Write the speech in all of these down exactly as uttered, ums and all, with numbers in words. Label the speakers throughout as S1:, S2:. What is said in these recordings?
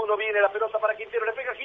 S1: uno, viene la pelota para Quintero, le pega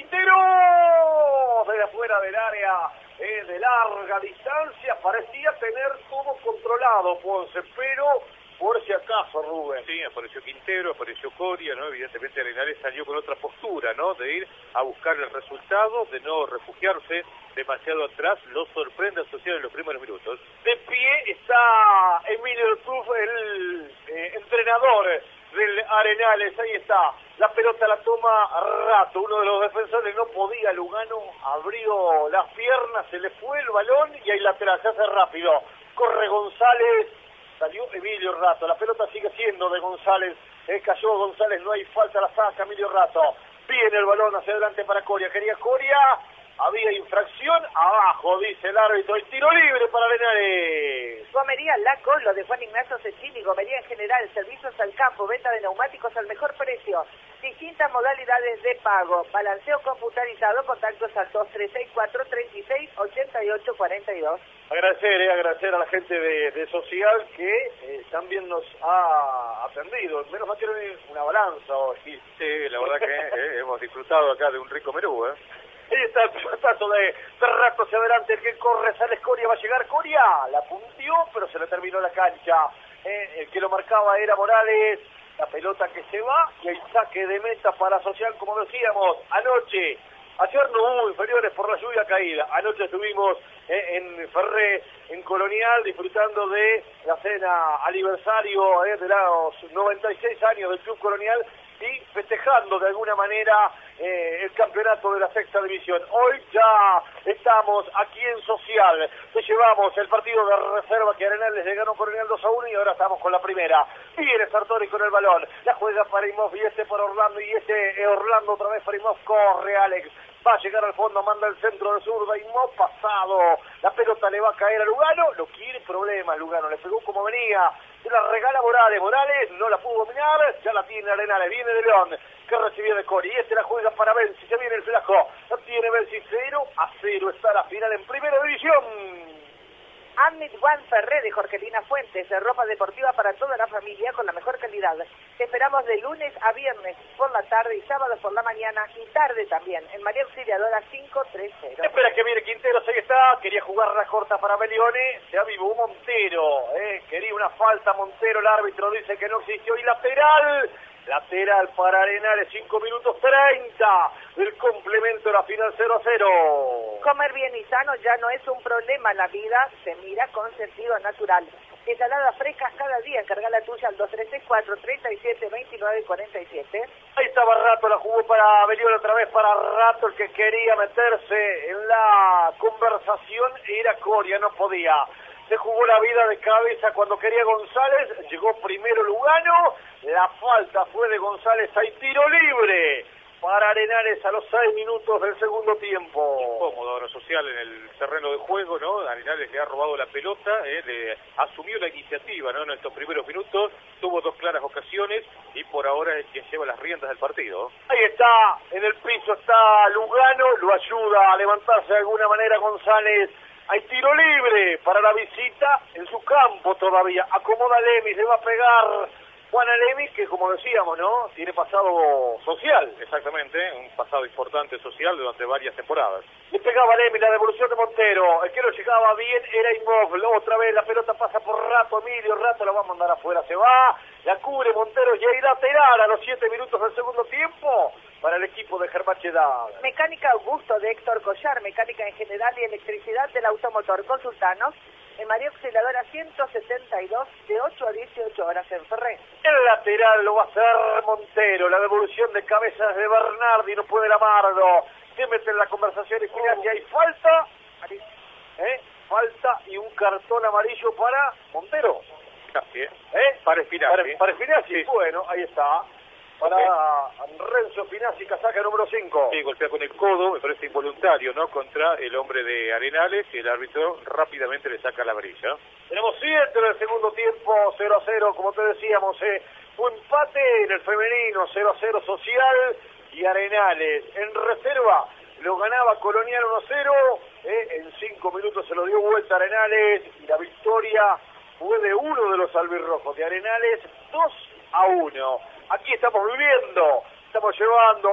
S1: Quintero de afuera del área, eh, de larga distancia, parecía tener todo controlado Ponce, pero por si acaso, Rubén.
S2: Sí, apareció Quintero, apareció Coria, ¿no? Evidentemente Arenales salió con otra postura, ¿no? De ir a buscar el resultado, de no refugiarse demasiado atrás, lo sorprende a Social en los primeros minutos.
S1: De pie está Emilio Tuf, el eh, entrenador del Arenales, ahí está. La pelota la toma Rato, uno de los defensores no podía, Lugano abrió las piernas, se le fue el balón y ahí lateral, se hace rápido. Corre González. Salió Emilio Rato, la pelota sigue siendo de González, eh, cayó González, no hay falta, la saca Emilio Rato, viene el balón hacia adelante para Coria, quería Coria, había infracción, abajo dice el árbitro, el tiro libre para Arenales.
S3: Gomería La Colo de Juan Ignacio Cecchini, gomería en general, servicios al campo, venta de neumáticos al mejor precio, distintas modalidades de pago, balanceo computarizado, contactos al dos tres seis cuatro tres seis ocho ocho cuatro dos.
S1: Agradecer, eh, agradecer a la gente de, de Social que eh, también nos ha atendido, menos mal que era una balanza hoy.
S2: Sí, la verdad que eh, hemos disfrutado acá de un rico menú, ¿eh?
S1: Ahí está el pelotazo de, de Rato hacia adelante, el que corre, sale Coria, va a llegar Coria, la puntió, pero se le terminó la cancha. Eh, el que lo marcaba era Morales, la pelota que se va, y el saque de meta para Social, como decíamos, anoche. Ayer no hubo inferiores por la lluvia caída. Anoche estuvimos eh, en Ferré, en Colonial, disfrutando de la cena aniversario eh, de los noventa y seis años del Club Colonial y festejando de alguna manera eh, el campeonato de la sexta división. Hoy ya estamos aquí en Social, te llevamos el partido de reserva que Arenales le ganó Colonial dos a uno y ahora estamos con la primera. Viene Sartori con el balón, la juega para Imhoff y este para Orlando y este eh, Orlando otra vez para Imhoff, corre Alex. Va a llegar al fondo, manda el centro de zurda, Imhoff pasado, la pelota le va a caer a Lugano, lo quiere problemas Lugano, le pegó como venía, se la regala Morales, Morales no la pudo dominar, ya la tiene Arenales, viene de León, que recibió de Cori, y este la juega para Benzi, se viene el flaco, la tiene Benzi, cero a cero, está la final en primera división.
S3: Admit One Ferré de Jorgelina Fuentes, de ropa deportiva para toda la familia con la mejor calidad. Te esperamos de lunes a viernes por la tarde y sábados por la mañana y tarde también, en María Auxiliadora cinco tres cero.
S1: Espera que viene Quinteros, ahí está, quería jugar la corta para Melione, se avivó Montero, eh, quería una falta Montero, el árbitro dice que no existió y lateral. Lateral para Arenales, cinco minutos treinta del complemento de la final cero a cero.
S3: Comer bien y sano ya no es un problema, la vida se mira con sentido natural. Ensaladas frescas cada día, carga la tuya al dos tres seis cuatro tres siete dos nueve cuatro siete.
S1: Ahí estaba Rato, la jugó para Belión otra vez para Rato, el que quería meterse en la conversación era Coria, no podía. Se jugó la vida de cabeza cuando quería González, llegó primero Lugano, la falta fue de González, hay tiro libre para Arenales a los seis minutos del segundo tiempo.
S2: Incómodo ahora Social en el terreno de juego, ¿no? Arenales le ha robado la pelota, eh, le asumió la iniciativa, ¿no? En estos primeros minutos, tuvo dos claras ocasiones y por ahora es quien lleva las riendas del partido.
S1: Ahí está, en el piso está Lugano, lo ayuda a levantarse de alguna manera González. Hay tiro libre para la visita en su campo todavía. Acomoda a Lemis, le va a pegar Juan a Lemis, que como decíamos, ¿no? Tiene pasado social.
S2: Exactamente, un pasado importante social durante varias temporadas.
S1: Le pegaba a Lemis, la devolución de Montero. El que lo llegaba bien era Imhoff. Otra vez la pelota pasa por Rato, Emilio. Rato la va a mandar afuera, se va. La cubre Montero y ahí lateral a los siete minutos del segundo tiempo para el equipo de Germán Chedad.
S3: Mecánica Augusto de Héctor Collar, mecánica en general y electricidad del automotor. Consultanos en María Auxiliadora ciento setenta y dos de ocho a dieciocho horas en Ferré.
S1: El lateral lo va a hacer Montero, la devolución de cabezas de Bernardi, no puede Lamardo. Se mete en la conversación y mira si hay falta, ¿eh? Falta y un cartón amarillo para Montero.
S2: Casi, ¿eh?
S1: ¿Eh?
S2: Para Espinazzi.
S1: Para, para Espinazzi, sí. Bueno, ahí está. Para okay. Renzo Espinazzi, casaca número cinco.
S2: Sí, golpea con el codo, me parece involuntario, ¿no? Contra el hombre de Arenales y el árbitro rápidamente le saca la varilla.
S1: Tenemos siete en el segundo tiempo, cero a cero, como te decíamos, eh. Fue empate en el femenino, cero a cero Social y Arenales. En reserva lo ganaba Colonial uno a cero, eh. En cinco minutos se lo dio vuelta Arenales y la victoria fue de uno de los albirrojos de Arenales, dos a uno. Aquí estamos viviendo, estamos llevando